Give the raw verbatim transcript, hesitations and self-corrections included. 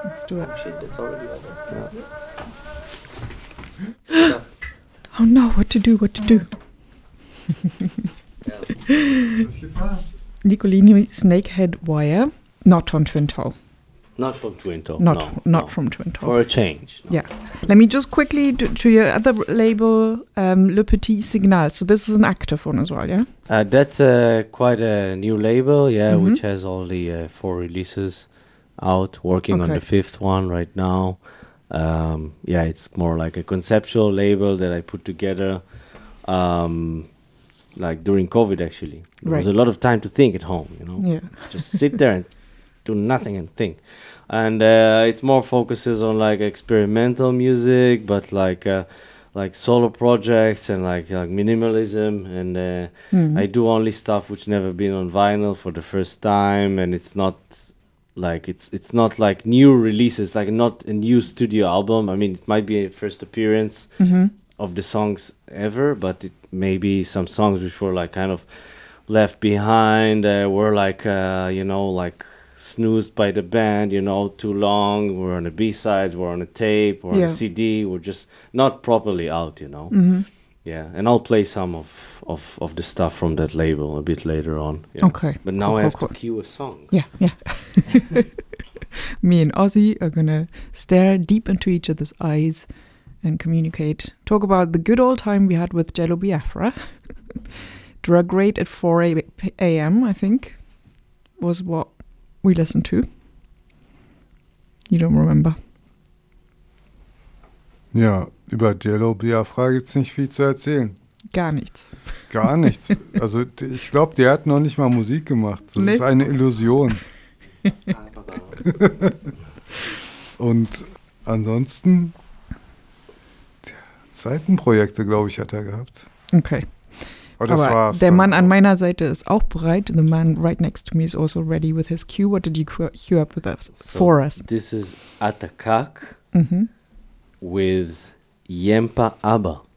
Let's do it. Oh shit, that's already over. Yeah. Yeah. Oh no, what to do, what to do. Nicolini Snakehead Wire, not on Twin Toe. Not from Twin Toe. Not, no, not no. from Twin Toe. For a change. No. Yeah. Let me just quickly do, to your other label, um, Le Petit Signal. So this is an active one as well, yeah? Uh, that's uh, quite a new label, yeah, Mhm. which has all the uh, four releases out, working on Okay. the fifth one right now. Um, yeah, it's more like a conceptual label that I put together, um, like during COVID actually. There was Right. a lot of time to think at home, you know. Yeah. Just sit there and do nothing and think. And uh, it's more focuses on like experimental music, but like uh, like solo projects and like, like minimalism. And uh, Mhm. I do only stuff which never been on vinyl for the first time, and it's not like it's it's not like new releases, like not a new studio album. I mean, it might be a first appearance Mhm. of the songs ever, but it may be some songs which were like kind of left behind, uh, were like uh, you know like snoozed by the band, you know, too long. We're on the B-sides, we're on a tape, we're Yeah. on a C D, we're just not properly out, you know. Mhm. Yeah, and I'll play some of, of, of the stuff from that label a bit later on. Yeah. Okay. But now Cool, I cool, have cool. to cue a song. Yeah, yeah. Me and Ozzy are gonna stare deep into each other's eyes and communicate. Talk about the good old time we had with Jello Biafra. Drug Rate at four a.m., I think, was what we listened to. You don't remember? Ja, über Jello Biafra gibt's nicht viel zu erzählen. Gar nichts. Gar nichts. Also d- ich glaube, der hat noch nicht mal Musik gemacht. Das Nee. ist eine Illusion. Und ansonsten, ja, Seitenprojekte, glaube ich, hat er gehabt. Okay. Aber das Aber war's. der dann. Mann an meiner Seite ist auch bereit. The man right next to me is also ready with his cue. What did you que- queue up with us So for us? This is Atakak Mhm. with Yempa Abba.